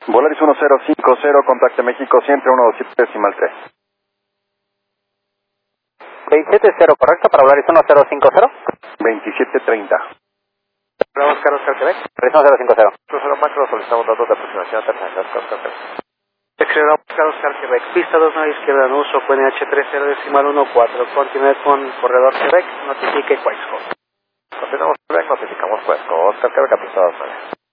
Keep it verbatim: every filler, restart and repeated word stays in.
Volaris uno cero cinco cero, contacte México, siempre uno dos siete decimal tres. veintisiete cero, correcto, para Volaris uno cero cinco cero. veintisiete treinta. Hablamos Carlos Quebec. Volaris uno cero cinco cero. uno cero macro, solicitamos datos de aproximación a tercera Carlos Quebec. Excelente, Carlos Quebec. Pista dos nueve izquierda en uso, Q N H tres cero decimal uno cuatro. Continúe con corredor Quebec, notifique Quaisco. Continuamos Quebec, notificamos Quaisco. Oscar Quebec, apresado.